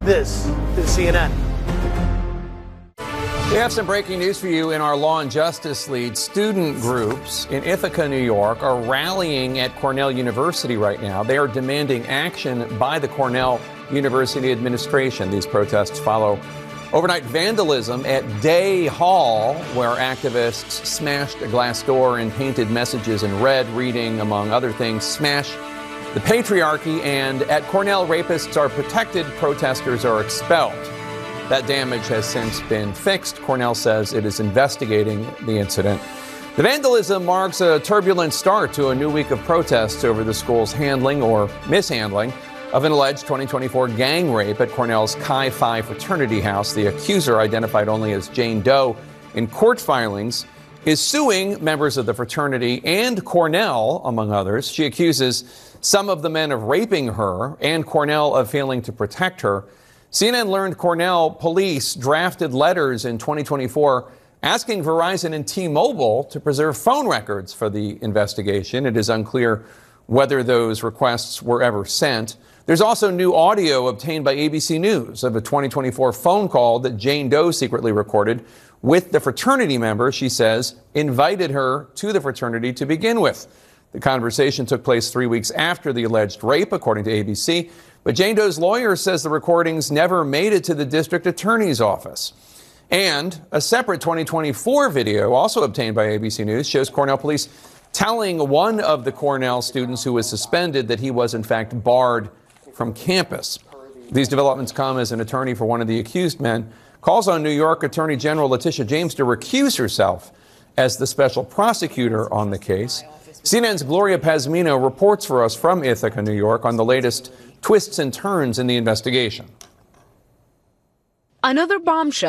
This is CNN. We have some breaking news for you in our Law and Justice lead. Student groups in Ithaca, New York, are rallying at Cornell University right now. They are demanding action by the Cornell University administration. These protests follow overnight vandalism at Day Hall, where activists smashed a glass door and painted messages in red, reading, among other things, "Smash the patriarchy," and "At Cornell, rapists are protected, protesters are expelled." That damage has since been fixed. Cornell says it is investigating the incident. The vandalism marks a turbulent start to a new week of protests over the school's handling or mishandling of an alleged 2024 gang rape at Cornell's Chi Phi fraternity house. The accuser, identified only as Jane Doe in court filings, is suing members of the fraternity and Cornell, among others. She accuses some of the men of raping her and Cornell of failing to protect her. CNN learned Cornell police drafted letters in 2024 asking Verizon and T-Mobile to preserve phone records for the investigation. It is unclear whether those requests were ever sent. There's also new audio obtained by ABC News of a 2024 phone call that Jane Doe secretly recorded with the fraternity member she says invited her to the fraternity to begin with. The conversation took place 3 weeks after the alleged rape, according to ABC. But Jane Doe's lawyer says the recordings never made it to the district attorney's office. And a separate 2024 video, also obtained by ABC News, shows Cornell police telling one of the Cornell students who was suspended that he was, in fact, barred from campus. These developments come as an attorney for one of the accused men calls on New York Attorney General Letitia James to recuse herself as the special prosecutor on the case. CNN's Gloria Pazmino reports for us from Ithaca, New York, on the latest twists and turns in the investigation. Another bombshell.